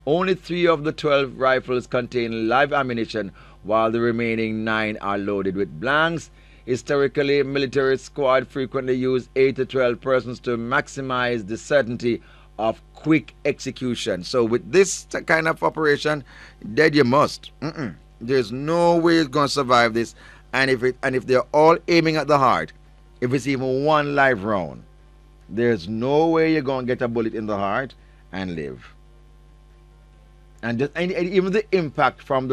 Only 3 of the 12 rifles contain live ammunition, while the remaining 9 are loaded with blanks. Historically, military squad frequently use 8 to 12 persons to maximize the certainty of quick execution. So with this kind of operation, dead you must. There's no way it's gonna survive this. And if they're all aiming at the heart, if it's even one live round, there's no way you're gonna get a bullet in the heart and live. And even the impact from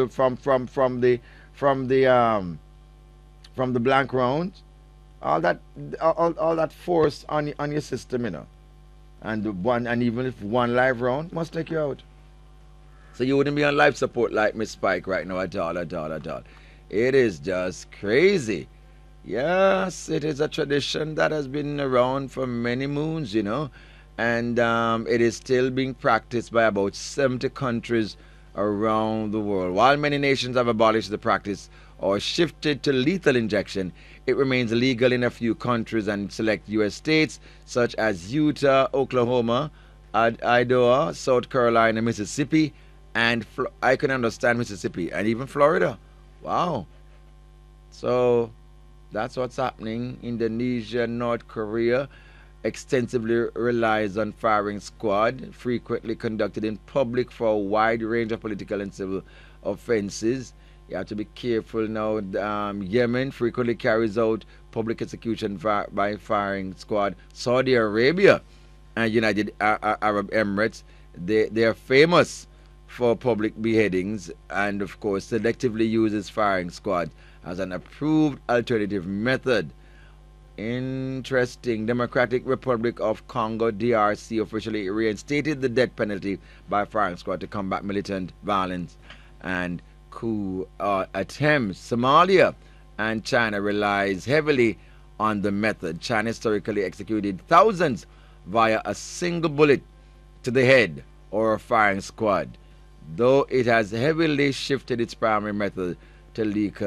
the blank rounds, all that force on your system, and even if one live round must take you out. So you wouldn't be on life support like Miss Spike right now at all, at all, at all. It is just crazy. Yes, it is a tradition that has been around for many moons, and it is still being practiced by about 70 countries around the world. While many nations have abolished the practice or shifted to lethal injection, it remains legal in a few countries and select U.S. states such as Utah, Oklahoma, Idaho, South Carolina, Mississippi, and I can understand Mississippi, and even Florida. Wow. So that's what's happening. Indonesia, North Korea extensively relies on firing squad, frequently conducted in public for a wide range of political and civil offenses. You have to be careful now. Yemen frequently carries out public execution by firing squad. Saudi Arabia and United Arab Emirates, they are famous for public beheadings and, of course, selectively uses firing squad as an approved alternative method. Interesting. Democratic Republic of Congo, DRC, officially reinstated the death penalty by firing squad to combat militant violence and coup attempts. Somalia and China relies heavily on the method. China historically executed thousands via a single bullet to the head or a firing squad, though it has heavily shifted its primary method to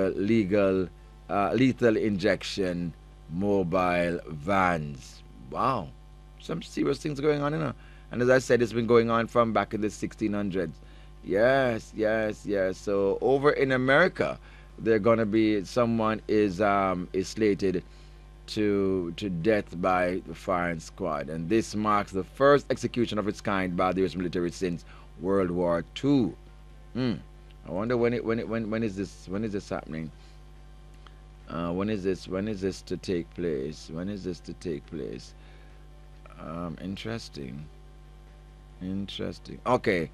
lethal injection mobile vans. Wow. Some serious things going on. And as I said, it's been going on from back in the 1600s. Yes, yes, yes. So over in America, they're gonna be someone is slated to death by the firing squad, and this marks the first execution of its kind by the U.S. military since World War II. I wonder when is this happening? When is this to take place? When is this to take place? Interesting. Interesting. Okay.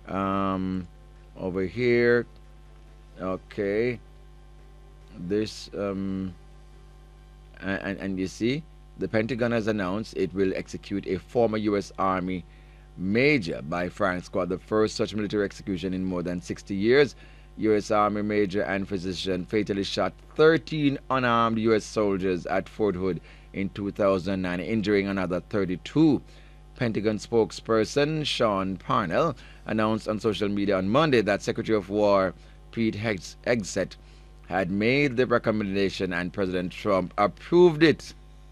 Over here. Okay. This and you see, the Pentagon has announced it will execute a former U.S. Army major by firing squad, the first such military execution in more than 60 years. U.S. Army major and physician fatally shot 13 unarmed U.S. soldiers at Fort Hood in 2009, injuring another 32. Pentagon spokesperson Sean Parnell announced on social media on Monday that Secretary of War Pete Hegseth had made the recommendation and President Trump approved it.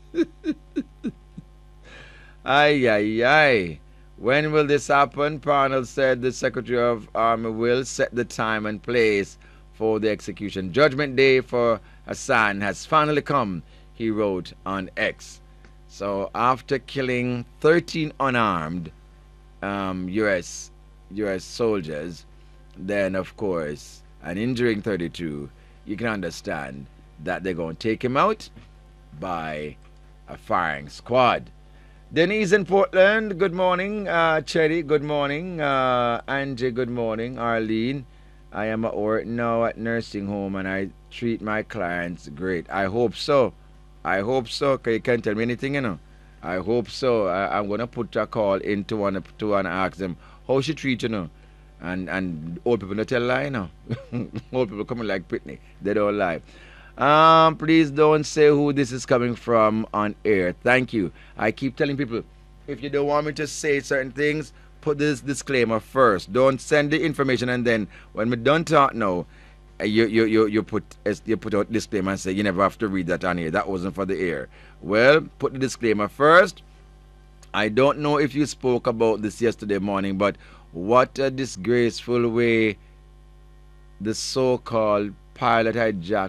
Ay, ay, ay. When will this happen? Parnell said the Secretary of Army will set the time and place for the execution. Judgment Day for Hassan has finally come, he wrote on X. So after killing 13 unarmed U.S. soldiers, then of course, and injuring 32, you can understand that they're going to take him out by a firing squad. Denise in Portland, good morning. Cherry, good morning. Angie, good morning. Arlene, I am at work now at nursing home and I treat my clients great. I hope so. I hope so. You can't tell me anything. I hope so. I'm going to put a call into one and ask them how she treat And old people don't tell lie Old people coming like Pitney. They don't lie. Please don't say who this is coming from on air. Thank you. I keep telling people, if you don't want me to say certain things, put this disclaimer first. Don't send the information and then when we don't talk now, you put out disclaimer and say you never have to read that on air. That wasn't for the air. Well, put the disclaimer first. I don't know if you spoke about this yesterday morning, but What a disgraceful way the so-called pilot hijacked.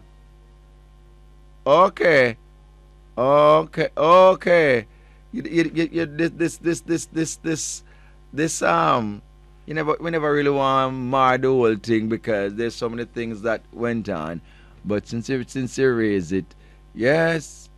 Okay, okay. This we never really want to mar the whole thing because there's so many things that went on. But since you raise it, yes.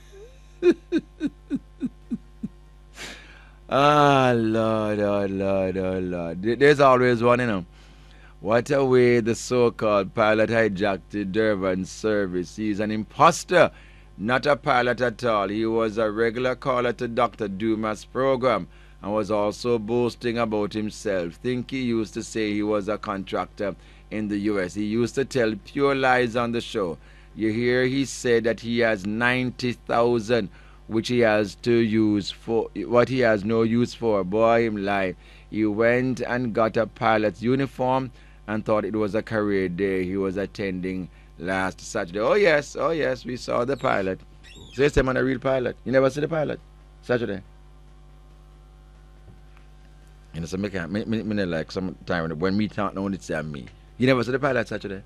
Ah, Lord, oh Lord, oh Lord. There's always one, What a way the so-called pilot hijacked the Durban service. He's an imposter, not a pilot at all. He was a regular caller to Dr. Dumas' program and was also boasting about himself. Think he used to say he was a contractor in the US. He used to tell pure lies on the show. You hear he said that he has 90,000 which he has to use for what he has no use for. Boy, him lie. He went and got a pilot's uniform and thought it was a career day he was attending last Saturday. Oh yes, we saw the pilot. So it's him on a real pilot. You never see the pilot? Saturday. You know, so me like some time when me talk no it's me. You never see the pilot Saturday?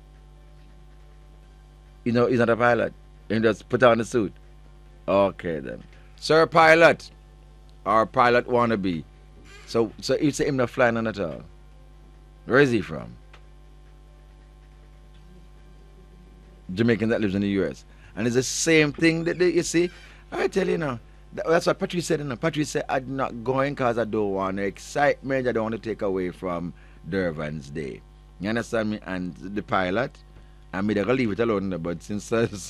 You know he's not a pilot. He just put on the suit. Okay then. Sir Pilot or pilot wannabe. So you say him not flying on at all. Where is he from? Jamaican that lives in the US. And it's the same thing that you see. I tell you now. That's what Patrice said. Patrice said, I'm not going because I don't want the excitement. I don't want to take away from Durban's Day. You understand me? And the pilot, I mean, they're going to leave it alone. But since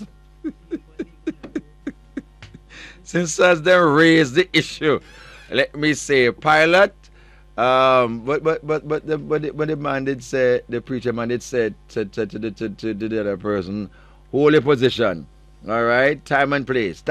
since they raised the issue, let me say, pilot. But the man did say, the preacher man did say to the other person, hold your position. All right, time and place.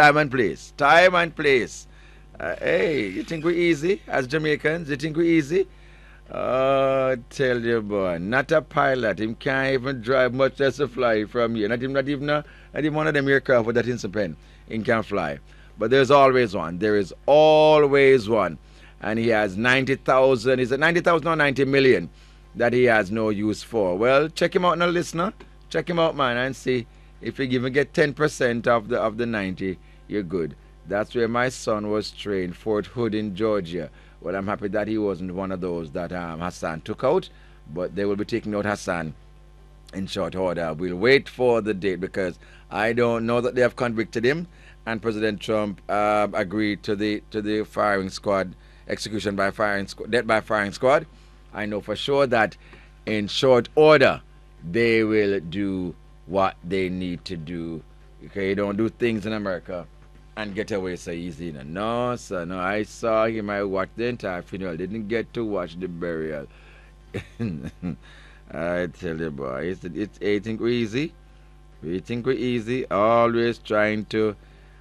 Hey, you think we're easy as Jamaicans? You think we're easy? Tell you, boy, not a pilot. Him can't even drive, much less to fly from here. Not even one of them aircraft with that instrument. He can't fly. But there's always one. There is always one. And he has 90,000. Is it 90,000 or 90 million that he has no use for? Well, check him out now, listener. Check him out, man, and see if you even get 10% of the 90, you're good. That's where my son was trained, Fort Hood in Georgia. Well, I'm happy that he wasn't one of those that Hassan took out, but they will be taking out Hassan in short order. We'll wait for the date because I don't know that they have convicted him, and President Trump agreed to the firing squad, execution by firing squad, death by firing squad. I know for sure that in short order they will do what they need to do. Okay, you don't do things in America and get away so easy. No, sir, no. I saw him. I watched the entire funeral. Didn't get to watch the burial. I tell you, boy, I think we're easy. We think we're easy. Always trying to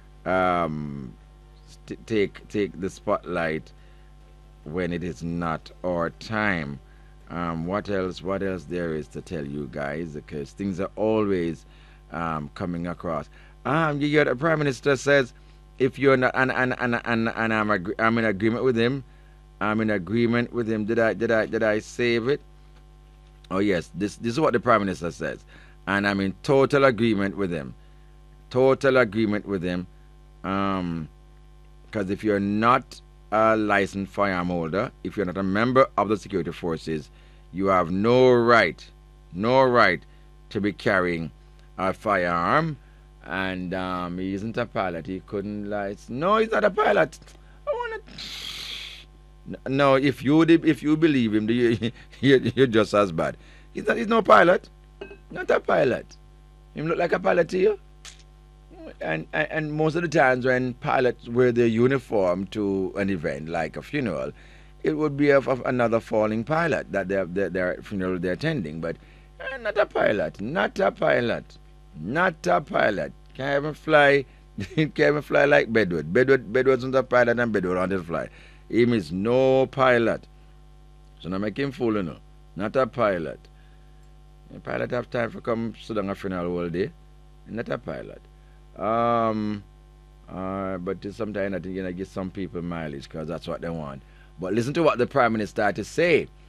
take the spotlight when it is not our time. What else there is to tell you guys? Because things are always coming across. You hear the Prime Minister says, if you're not, and I'm in agreement with him. I'm in agreement with him. Did I save it? Oh yes, this is what the Prime Minister says, and I'm in total agreement with him. Total agreement with him. Because if you're not a licensed firearm holder, if you're not a member of the security forces, you have no right to be carrying a firearm. And he isn't a pilot. He couldn't license. No, he's not a pilot. I want to. No, if you believe him, you're just as bad. He's no pilot. Not a pilot. Him look like a pilot to you. And most of the times when pilots wear their uniform to an event like a funeral, it would be of another falling pilot that their funeral they're attending. But not a pilot. Can't even fly. Can't even fly like Bedwood. Bedwood's not a pilot and Bedwood wanted to fly. Him is no pilot. So now make him fool, Not a pilot. A pilot have time for come sit down a funeral all day. Not a pilot. But sometimes I think get some people mileage because that's what they want. But listen to what the Prime Minister had to say.